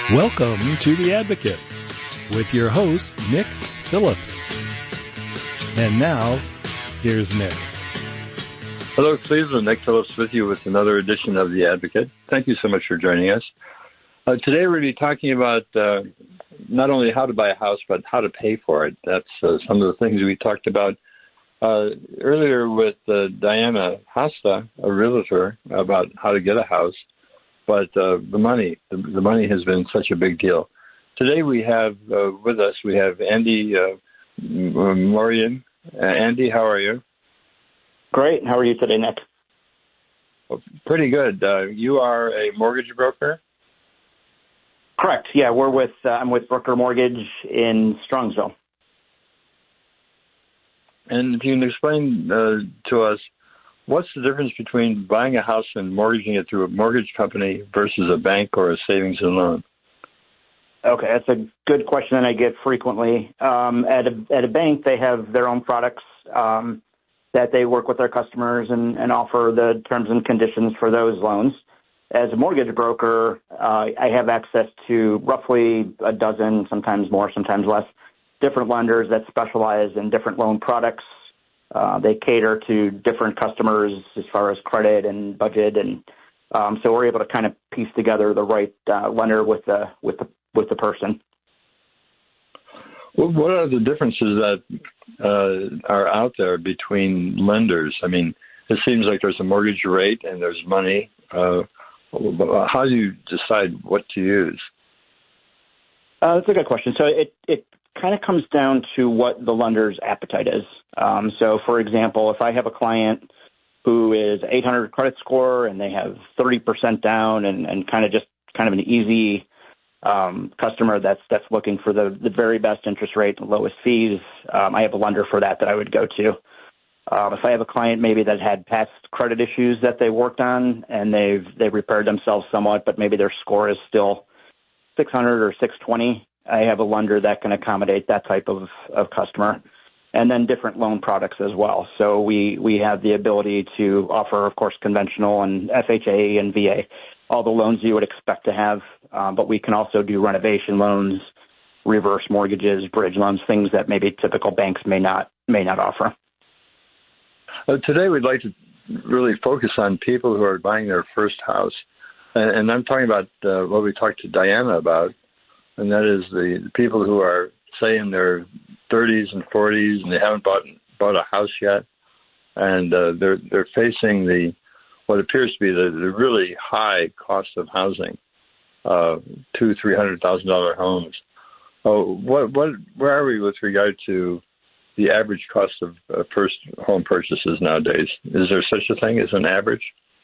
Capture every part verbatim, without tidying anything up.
Welcome to The Advocate with your host, Nick Phillips. And now, here's Nick. Hello, Cleveland. Nick Phillips with you with another edition of The Advocate. Thank you so much for joining us. Uh, today we're going to be talking about uh, not only how to buy a house, but how to pay for it. That's uh, some of the things we talked about uh, earlier with uh, Diana Hasta, a realtor, about how to get a house. But uh, the money, the, the money has been such a big deal. Today we have uh, with us, we have Andy uh, Morian. Uh, Andy, how are you? Great. How are you today, Nick? Well, pretty good. Uh, you are a mortgage broker? Correct. Yeah, we're with uh, I'm with Brooker Mortgage in Strongsville. And if you can explain uh, to us, what's the difference between buying a house and mortgaging it through a mortgage company versus a bank or a savings and loan? Okay, that's a good question that I get frequently. Um, at a at a bank, they have their own products um, that they work with their customers and, and offer the terms and conditions for those loans. As a mortgage broker, uh, I have access to roughly a dozen, sometimes more, sometimes less, different lenders that specialize in different loan products. Uh, they cater to different customers as far as credit and budget, and um, so we're able to kind of piece together the right uh, lender with the with the with the person. Well, what are the differences that uh, are out there between lenders? I mean, it seems like there's a mortgage rate and there's money. Uh, how do you decide what to use? Uh, that's a good question. So it it kind of comes down to what the lender's appetite is. Um, so, for example, if I have a client who is eight hundred credit score and they have thirty percent down and, and kind of just kind of an easy um, customer that's that's looking for the, the very best interest rate and lowest fees, um, I have a lender for that that I would go to. Um, if I have a client maybe that had past credit issues that they worked on and they've they've repaired themselves somewhat, but maybe their score is still six hundred or six twenty, I have a lender that can accommodate that type of, of customer. And then different loan products as well. So we, we have the ability to offer, of course, conventional and F H A and V A, all the loans you would expect to have. Um, but we can also do renovation loans, reverse mortgages, bridge loans, things that maybe typical banks may not may not offer. Uh, today we'd like to really focus on people who are buying their first house. And, and I'm talking about uh, what we talked to Diana about, and that is the people who are, say, in their thirties and forties, and they haven't bought bought a house yet, and uh, they're they're facing the what appears to be the, the really high cost of housing, uh, two three hundred thousand dollar homes. Oh, what what where are we with regard to the average cost of uh, first home purchases nowadays? Is there such a thing as an average?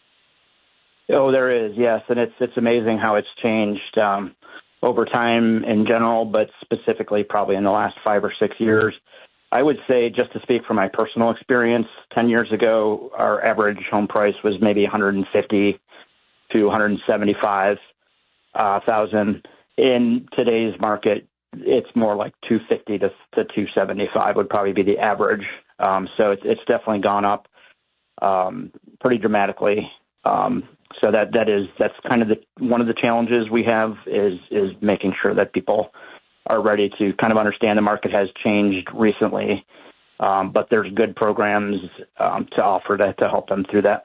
Oh, there is, yes, and it's it's amazing how it's changed. Um, over time in general, but specifically probably in the last five or six years. I would say, just to speak from my personal experience, ten years ago, our average home price was maybe one hundred fifty to one hundred seventy-five thousand. In today's market, it's more like two fifty to, to two seventy-five would probably be the average. Um, so it's, it's definitely gone up um, pretty dramatically. Um, So that, that is that's kind of the one of the challenges we have is is making sure that people are ready to kind of understand the market has changed recently, um, but there's good programs um, to offer to, to help them through that.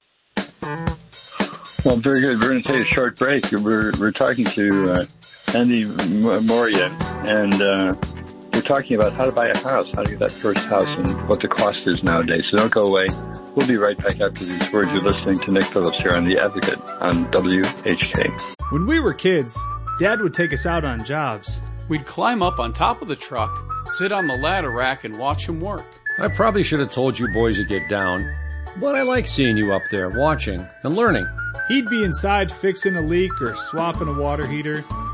Well, very good. We're going to take a short break. We're we're talking to uh, Andy Morian, and uh, we're talking about how to buy a house, how to get that first house, and what the cost is nowadays. So don't go away. We'll be right back after these words. You're listening to Nick Phillips here on The Advocate on W H K. When we were kids, Dad would take us out on jobs. We'd climb up on top of the truck, sit on the ladder rack, and watch him work. I probably should have told you boys to get down, but I like seeing you up there watching and learning. He'd be inside fixing a leak or swapping a water heater.